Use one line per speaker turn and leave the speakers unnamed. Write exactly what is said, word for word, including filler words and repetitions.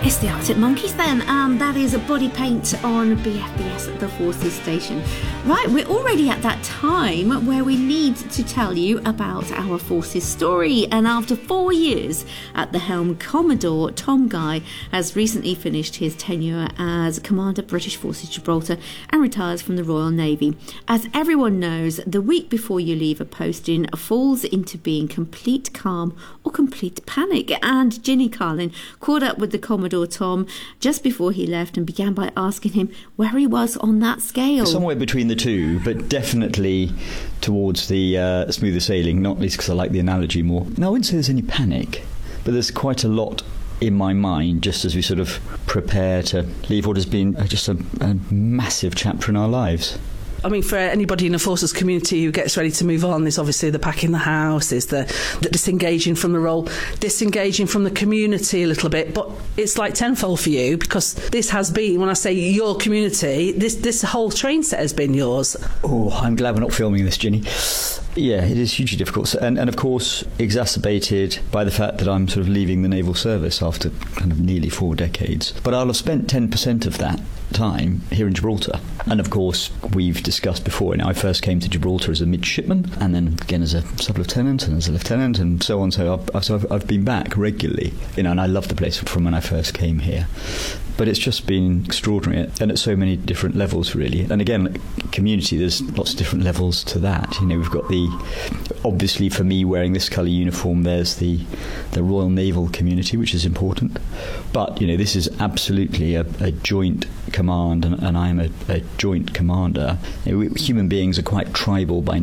It's the Arctic Monkeys then, and that is a body paint on B F B S at the Forces Station. Right, we're already at that time where we need to tell you about our Forces story, and after four years at the helm, Commodore Tom Guy has recently finished his tenure as Commander British Forces Gibraltar and retires from the Royal Navy. As everyone knows, the week before you leave a posting falls into being complete calm or complete panic, and Ginny Carlin caught up with the Commodore Tom just before he left and began by asking him where he was on that scale.
Somewhere between the two, but definitely towards the uh, smoother sailing, not least because I like the analogy more. No, I wouldn't say there's any panic, but there's quite a lot in my mind just as we sort of prepare to leave what has been just a, a massive chapter in our lives.
I mean, for anybody in the Forces community who gets ready to move on, there's obviously the packing the house, there's the, the disengaging from the role, disengaging from the community a little bit. But it's like tenfold for you, because this has been, when I say your community, this this whole train set has been yours.
Oh, I'm glad we're not filming this, Ginny. Yeah, it is hugely difficult. And, and of course, exacerbated by the fact that I'm sort of leaving the naval service after kind of nearly four decades. But I'll have spent ten percent of that time here in Gibraltar. And of course, we've discussed before, you know, I first came to Gibraltar as a midshipman, and then again as a sub-lieutenant and as a lieutenant and so on. So I've, so I've, I've been back regularly, you know, and I love the place from when I first came here. But it's just been extraordinary, and at so many different levels, really. And again, community, there's lots of different levels to that. You know, we've got the, obviously for me wearing this colour uniform, there's the the Royal Naval community, which is important. But, you know, this is absolutely a, a joint command, and, and I'm a, a joint commander. You know, we, human beings are quite tribal by